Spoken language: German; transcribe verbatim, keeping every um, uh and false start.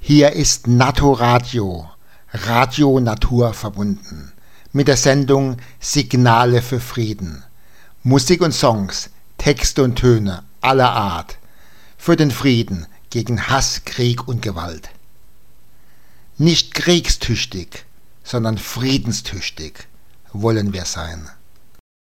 Hier ist Natoradio, Radio Natur verbunden, mit der Sendung Signale für Frieden. Musik und Songs, Texte und Töne aller Art, für den Frieden gegen Hass, Krieg und Gewalt. Nicht kriegstüchtig, sondern friedenstüchtig wollen wir sein.